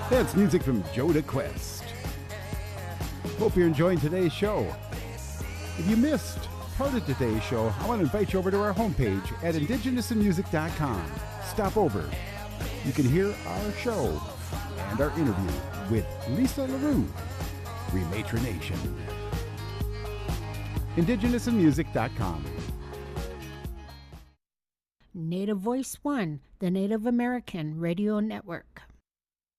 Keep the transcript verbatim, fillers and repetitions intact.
That's music from Joda Quest. Hope you're enjoying today's show. If you missed part of today's show, I want to invite you over to our homepage at indigenous in music dot com. Stop over. You can hear our show and our interview with Lisa LaRue, Remaitre Nation. indigenous in music dot com. Native Voice One, the Native American Radio Network.